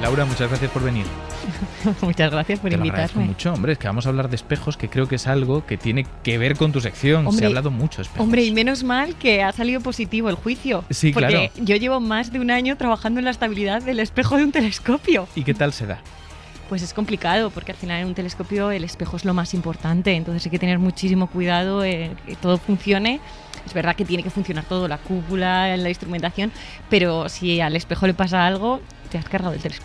Laura, muchas gracias por venir. Muchas gracias por Te lo agradezco invitarme. mucho, hombre, es que vamos a hablar de espejos, que creo que es algo que tiene que ver con tu sección. Se ha hablado mucho de espejos. Hombre, y menos mal que ha salido positivo el juicio. Sí, porque claro. yo llevo más de un año trabajando en la estabilidad del espejo de un telescopio. ¿Y qué tal se da? Pues es complicado, porque al final en un telescopio el espejo es lo más importante, entonces hay que tener muchísimo cuidado que todo funcione. Es verdad que tiene que funcionar todo, la cúpula, la instrumentación, pero si al espejo le pasa algo, te has cargado el telescopio.